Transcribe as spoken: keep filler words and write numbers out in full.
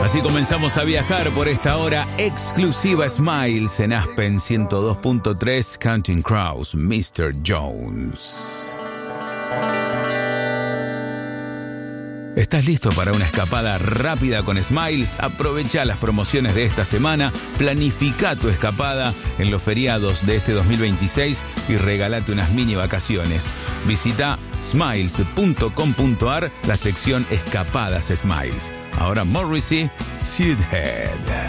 Así comenzamos a viajar por esta hora exclusiva Smiles en Aspen ciento dos punto tres, Counting Crows, mister Jones. ¿Estás listo para una escapada rápida con Smiles? Aprovecha las promociones de esta semana, planifica tu escapada en los feriados de este dos mil veintiséis y regálate unas mini vacaciones. Visita smiles punto com punto a r, la sección Escapadas Smiles. Ahora Morrissey, Suithead.